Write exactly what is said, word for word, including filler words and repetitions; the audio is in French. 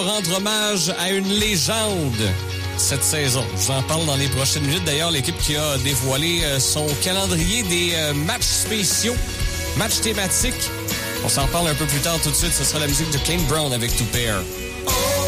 Rendre hommage à une légende cette saison. Je vous en parle dans les prochaines minutes. D'ailleurs, l'équipe qui a dévoilé son calendrier des matchs spéciaux, matchs thématiques. On s'en parle un peu plus tard tout de suite. Ce sera la musique de Kane Brown avec Two Pair. Oh!